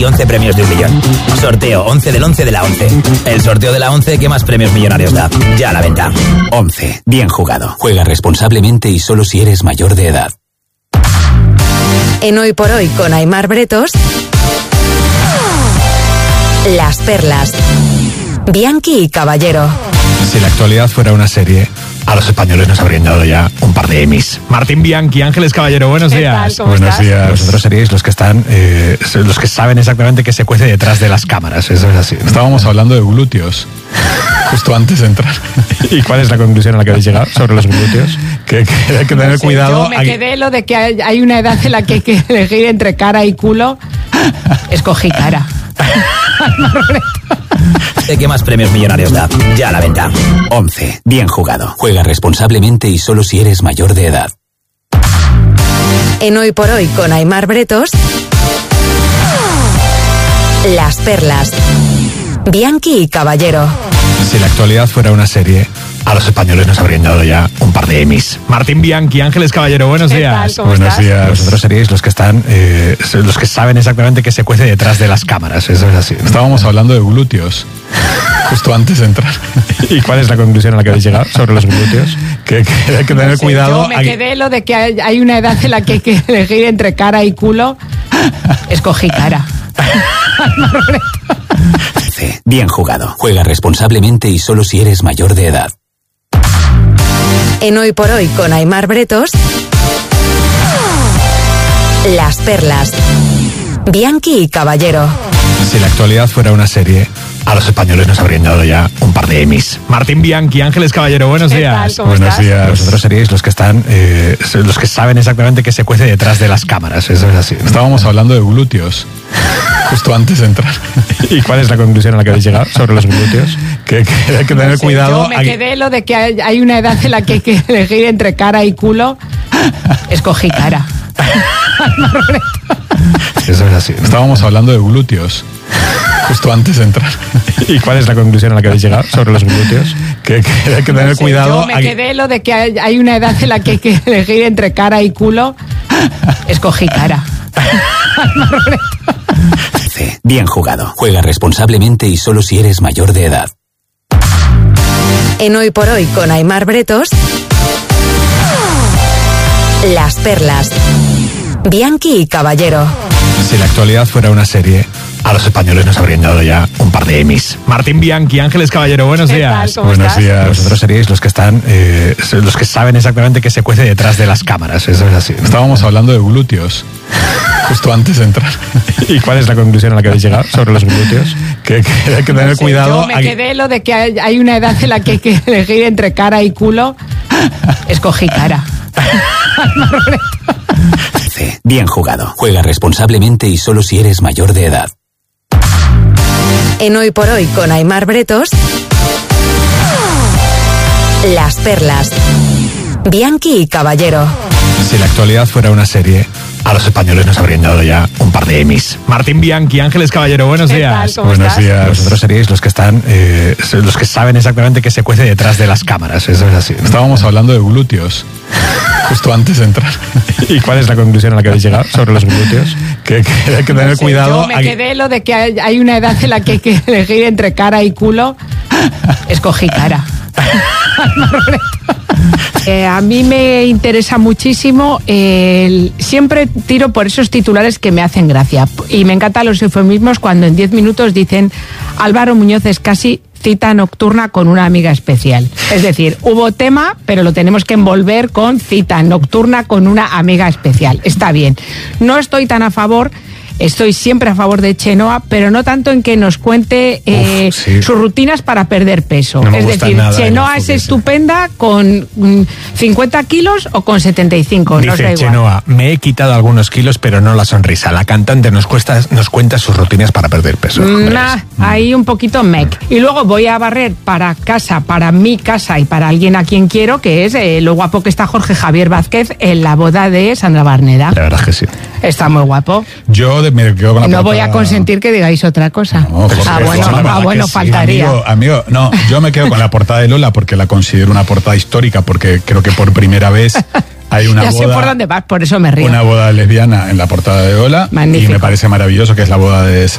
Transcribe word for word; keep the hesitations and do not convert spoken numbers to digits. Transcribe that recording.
once premios de un millón. Sorteo once del once de la once. El sorteo de la once que más premios millonarios da. Ya a la venta. once. Bien jugado. Juega responsablemente y solo si eres mayor de edad. En Hoy por Hoy con Aimar Bretos, Las Perlas. Bianchi y Caballero. Si la actualidad fuera una serie, a los españoles nos habrían dado ya un par de Emmys. Martín Bianchi, Ángeles Caballero, buenos días. ¿Cómo buenos estás? días. Vosotros seríais los que están, eh, los que saben exactamente qué se cuece detrás de las cámaras. Eso es así. Estábamos hablando de glúteos justo antes de entrar. ¿Y cuál es la conclusión a la que habéis llegado sobre los glúteos? Que, que hay que tener No sé, cuidado. Yo me Aquí... quedé lo de que hay, hay una edad en la que hay que elegir entre cara y culo. Escogí cara. ¿Qué más premios millonarios da? Ya a la venta. once. Bien jugado. Juega responsablemente y solo si eres mayor de edad. En Hoy por Hoy con Aimar Bretos, Las Perlas. Bianchi y Caballero. Si la actualidad fuera una serie, a los españoles nos habrían dado ya un par de Emmys. Martín Bianchi, Ángeles Caballero, buenos ¿Qué días. tal? ¿Cómo buenos estás? días. Vosotros seríais los que están, eh, los que saben exactamente qué se cuece detrás de las cámaras. Eso es así. Estábamos hablando de glúteos justo antes de entrar. ¿Y cuál es la conclusión a la que habéis llegado sobre los glúteos? Que, que hay que tener No sé, cuidado. Yo me Aquí... quedé lo de que hay, hay una edad en la que hay que elegir entre cara y culo. Escogí cara. Bien jugado. Juega responsablemente y solo si eres mayor de edad. En Hoy por Hoy con Aimar Bretos, Las Perlas. Bianchi y Caballero. Si la actualidad fuera una serie, a los españoles nos habrían dado ya un par de Emmys. Martín Bianchi, Ángeles Caballero, buenos ¿Qué días. tal? ¿Cómo buenos estás? días. Vosotros seríais los que están, eh, los que saben exactamente qué se cuece detrás de las cámaras. Eso es así. Estábamos hablando de glúteos justo antes de entrar. ¿Y cuál es la conclusión a la que habéis llegado sobre los glúteos? Que, que hay que tener No sé, cuidado. Yo me Aquí... quedé lo de que hay, hay una edad en la que hay que elegir entre cara y culo. Escogí cara. Eso es así. Estábamos hablando de glúteos justo antes de entrar. ¿Y cuál es la conclusión a la que habéis llegado sobre los glúteos? Que, que hay que tener No sé, cuidado. Yo me Aquí... quedé lo de que hay, hay una edad en la que hay que elegir entre cara y culo. Escogí cara. Bien jugado. Juega responsablemente y solo si eres mayor de edad. En Hoy por Hoy con Aimar Bretos, Las Perlas. Bianchi y Caballero. Si la actualidad fuera una serie, a los españoles nos habrían dado ya un par de Emmys. Martín Bianchi, Ángeles Caballero, buenos ¿Qué días. tal? ¿Cómo buenos estás? días. Vosotros seríais los que están, eh, los que saben exactamente qué se cuece detrás de las cámaras. Eso es así. Estábamos hablando de glúteos justo antes de entrar. ¿Y cuál es la conclusión a la que habéis llegado sobre los glúteos? Que, que hay que tener No sé, cuidado. Yo me Aquí... quedé lo de que hay, hay una edad en la que hay que elegir entre cara y culo. Escogí cara. Bien jugado. Juega responsablemente y solo si eres mayor de edad. En Hoy por Hoy con Aimar Bretos, Las Perlas. Bianchi y Caballero. Si la actualidad fuera una serie, a los españoles nos habrían dado ya un par de Emmys. Martín Bianchi, Ángeles Caballero, buenos ¿Qué días. tal? ¿Cómo buenos estás? días. Vosotros seríais los que están, eh, los que saben exactamente qué se cuece detrás de las cámaras. Eso es así. Estábamos hablando de glúteos justo antes de entrar. ¿Y cuál es la conclusión a la que habéis llegado sobre los glúteos? Que, que hay que tener No sé, cuidado. Yo me Aquí... quedé lo de que hay, hay una edad en la que hay que elegir entre cara y culo. Escogí cara. Eh, a mí me interesa muchísimo, eh, el, siempre tiro por esos titulares que me hacen gracia y me encantan los eufemismos cuando en diez minutos dicen Álvaro Muñoz es casi cita nocturna con una amiga especial. Es decir, hubo tema, pero lo tenemos que envolver con cita nocturna con una amiga especial. Está bien. No estoy tan a favor. Estoy siempre a favor de Chenoa, pero no tanto en que nos cuente eh, Uf, sí. sus rutinas para perder peso. No me es gusta decir, nada Chenoa el es enfoque ese. estupenda con mm, cincuenta kilos o con setenta y cinco. Nos da Dice igual. Chenoa, me he quitado algunos kilos, pero no la sonrisa. La cantante nos, cuesta, nos cuenta sus rutinas para perder peso. Hombre, Nah, es- ahí un poquito mec. Y luego voy a barrer para casa, para mi casa y para alguien a quien quiero, que es eh, lo guapo que está Jorge Javier Vázquez en la boda de Sandra Barneda. La verdad es que sí. Está muy guapo. Yo de- me quedo con la No voy portada- a consentir que digáis otra cosa. No, Jorge, ah, Jorge, bueno, la verdad ah, que bueno sí. faltaría. Amigo, amigo, no, yo me quedo con la portada de Lola porque la considero una portada histórica, porque creo que por primera vez Hay una ya boda, sé por dónde vas, por eso me río. Una boda lesbiana en la portada de Hola. Magnífico. Y me parece maravilloso que es la boda de